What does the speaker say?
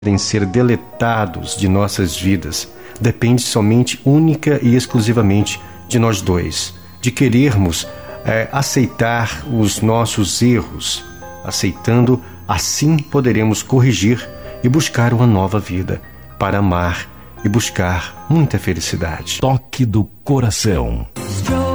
podem ser deletados de nossas vidas depende somente, única e exclusivamente de nós dois, de querermos aceitar os nossos erros. Aceitando, assim poderemos corrigir e buscar uma nova vida para amar e buscar muita felicidade. Toque do coração.